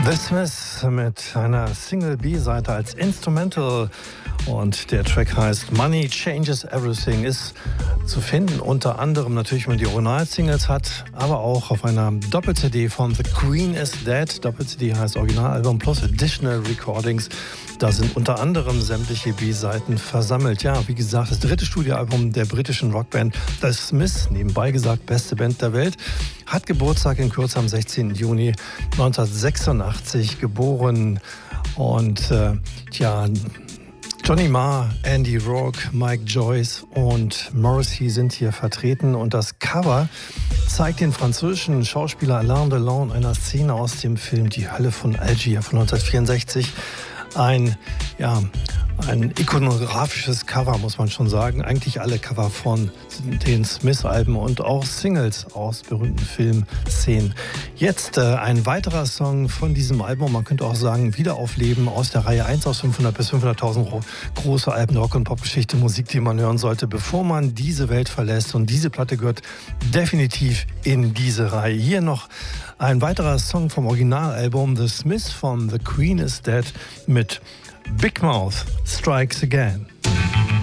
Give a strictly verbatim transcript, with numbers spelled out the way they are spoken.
The Smiths mit einer Single-B-Seite als Instrumental und der Track heißt Money Changes Everything, ist zu finden unter anderem natürlich, wenn man die Original-Singles hat, aber auch auf einer Doppel-C D von The Queen is Dead. Doppel-C D heißt Originalalbum plus Additional Recordings. Da sind unter anderem sämtliche B-Seiten versammelt. Ja, wie gesagt, das dritte Studioalbum der britischen Rockband The Smiths, nebenbei gesagt beste Band der Welt, hat Geburtstag in Kürze am sechzehnten Juni neunzehnhundertsechsundachtzig geboren. Und äh, tja, Johnny Marr, Andy Rourke, Mike Joyce und Morrissey sind hier vertreten. Und das Cover zeigt den französischen Schauspieler Alain Delon in einer Szene aus dem Film Die Hölle von Algier von neunzehnhundertvierundsechzig. Ein, ja, ein ikonografisches Cover, muss man schon sagen. Eigentlich alle Cover von den Smith-Alben und auch Singles aus berühmten Filmszenen. Jetzt äh, ein weiterer Song von diesem Album, man könnte auch sagen Wiederaufleben aus der Reihe eins aus fünfhundert bis fünfhunderttausend große Alben, Rock- und Popgeschichte, Musik, die man hören sollte, bevor man diese Welt verlässt. Und diese Platte gehört definitiv in diese Reihe. Hier noch ein weiterer Song vom Originalalbum The Smiths von The Queen is Dead mit Big Mouth Strikes Again.